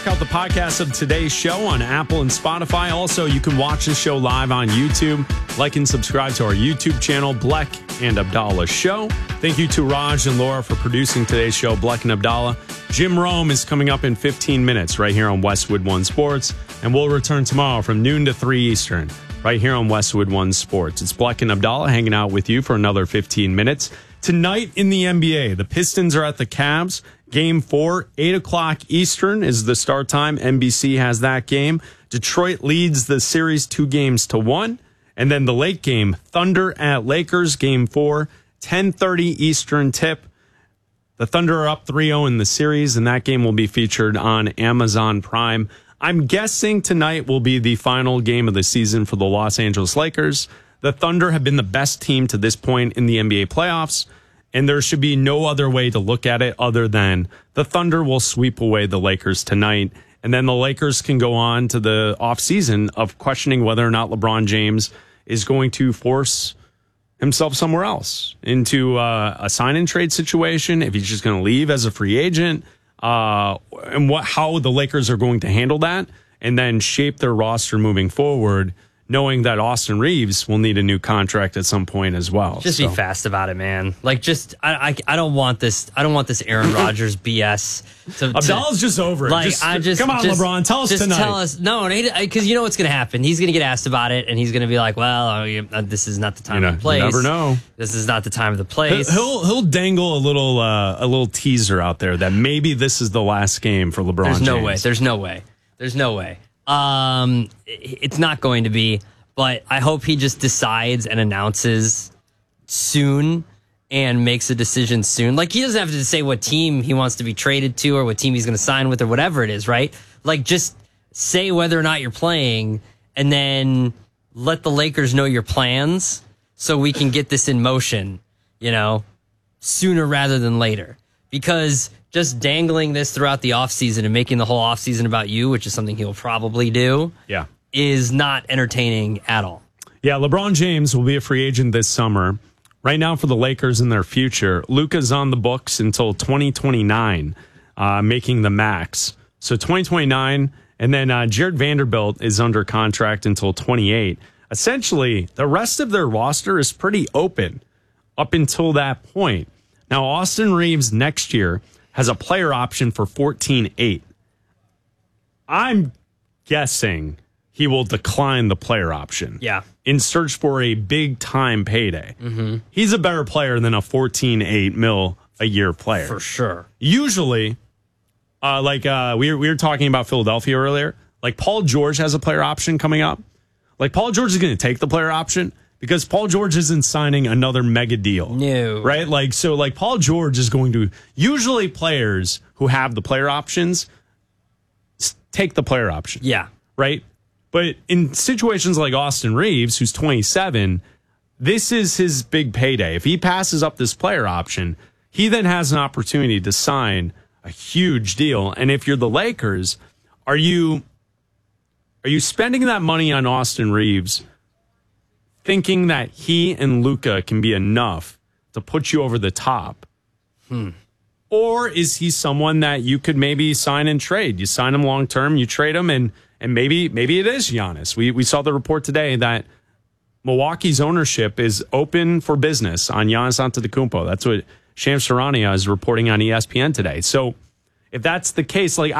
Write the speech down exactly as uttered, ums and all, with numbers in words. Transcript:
Check out the podcast of today's show on Apple and Spotify. Also, you can watch the show live on YouTube. Like and subscribe to our YouTube channel, Bleck and Abdallah Show. Thank you to Raj and Laura for producing today's show, Bleck and Abdallah. Jim Rome is coming up in fifteen minutes right here on Westwood One Sports. And we'll return tomorrow from noon to three Eastern right here on Westwood One Sports. It's Bleck and Abdallah hanging out with you for another fifteen minutes. Tonight in the N B A, the Pistons are at the Cavs. Game four, eight o'clock Eastern is the start time. N B C has that game. Detroit leads the series two games to one. And then the late game, Thunder at Lakers, game four, ten thirty Eastern tip. The Thunder are up three oh in the series, and that game will be featured on Amazon Prime. I'm guessing tonight will be the final game of the season for the Los Angeles Lakers. The Thunder have been the best team to this point in the N B A playoffs, and there should be no other way to look at it other than the Thunder will sweep away the Lakers tonight, and then the Lakers can go on to the offseason of questioning whether or not LeBron James is going to force himself somewhere else into uh, a sign-and-trade situation, if he's just going to leave as a free agent, uh, and what how the Lakers are going to handle that, and then shape their roster moving forward, knowing that Austin Reeves will need a new contract at some point as well. Just so. be fast about it, man. Like, just I, I, I don't want this. I don't want this Aaron Rodgers B S. To, Abdallah's to, just over it. Like, just, I just come on, just, LeBron, tell us just tonight. Tell us, no, because you know what's going to happen. He's going to get asked about it, and he's going to be like, "Well, uh, this is not the time you know, of the place. You never know. This is not the time of the place." He'll he'll dangle a little uh, a little teaser out there that maybe this is the last game for LeBron. There's James. no way. There's no way. There's no way. Um, it's not going to be. But I hope he just decides and announces soon and makes a decision soon. Like, he doesn't have to say what team he wants to be traded to or what team he's going to sign with or whatever it is, right? Like, just say whether or not you're playing and then let the Lakers know your plans so we can get this in motion, you know, sooner rather than later. Because just dangling this throughout the offseason and making the whole offseason about you, which is something he'll probably do. Yeah. Is not entertaining at all. Yeah, LeBron James will be a free agent this summer. Right now for the Lakers and their future, Luka's on the books until twenty twenty-nine, uh, making the max. So twenty twenty-nine, and then uh, Jared Vanderbilt is under contract until twenty-eight. Essentially, the rest of their roster is pretty open up until that point. Now, Austin Reeves next year has a player option for fourteen eight. I'm guessing he will decline the player option. Yeah. In search for a big time payday. Mm-hmm. He's a better player than a fourteen eight mil a year player. For sure. Usually, uh, like uh, we, were, we were talking about Philadelphia earlier, like Paul George has a player option coming up. Like Paul George is going to take the player option because Paul George isn't signing another mega deal. No. Right? Like, so like Paul George is going to, usually players who have the player options take the player option. Yeah. Right? But in situations like Austin Reeves, who's twenty-seven, this is his big payday. If he passes up this player option, he then has an opportunity to sign a huge deal. And if you're the Lakers, are you are you spending that money on Austin Reeves thinking that he and Luka can be enough to put you over the top? Hmm. Or is he someone that you could maybe sign and trade? You sign him long term, you trade him, and And maybe maybe it is Giannis. We we saw the report today that Milwaukee's ownership is open for business on Giannis Antetokounmpo. That's what Shams Charania is reporting on E S P N today. So if that's the case, like